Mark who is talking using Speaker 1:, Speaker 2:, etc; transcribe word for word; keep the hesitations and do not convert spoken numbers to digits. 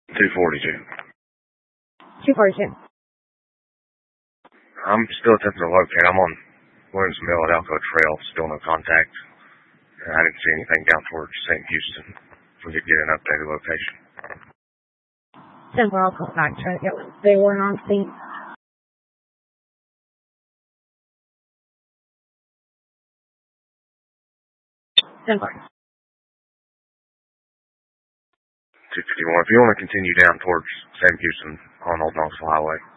Speaker 1: two forty-two.
Speaker 2: two forty-two.
Speaker 1: I'm still attempting to locate. I'm on Williams Mill at Elko Trail, still no contact. And I didn't see anything down towards Saint Houston. If we could get an updated location.
Speaker 2: Then we'll go back to it. They weren't on scene. Then fine.
Speaker 1: two fifty-one. If you want to continue down towards Saint Houston on Old Knoxville Highway,